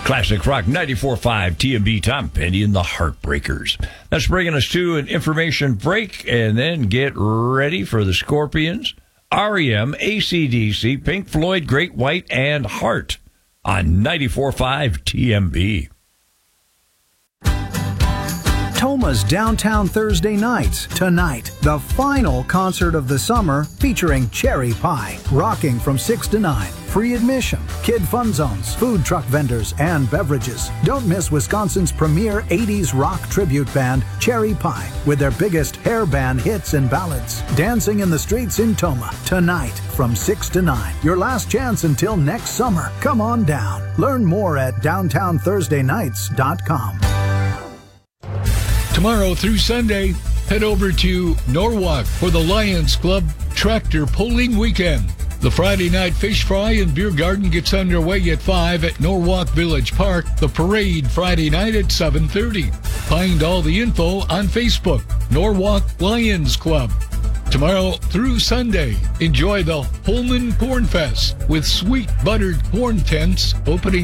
Classic Rock 94.5 TMB, Tom Petty and the Heartbreakers. That's bringing us to an information break, and then get ready for the Scorpions, REM, AC/DC, Pink Floyd, Great White, and Heart on 94.5 TMB. Toma's Downtown Thursday Nights. Tonight, the final concert of the summer featuring Cherry Pie. Rocking from 6 to 9. Free admission. Kid fun zones, food truck vendors, and beverages. Don't miss Wisconsin's premier 80s rock tribute band, Cherry Pie, with their biggest hair band hits and ballads. Dancing in the streets in Toma. Tonight from 6 to 9. Your last chance until next summer. Come on down. Learn more at downtownthursdaynights.com. Tomorrow through Sunday, head over to Norwalk for the Lions Club Tractor Pulling Weekend. The Friday night fish fry and beer garden gets underway at 5 at Norwalk Village Park. The parade Friday night at 7:30. Find all the info on Facebook, Norwalk Lions Club. Tomorrow through Sunday, enjoy the Holman Corn Fest with sweet buttered corn tents opening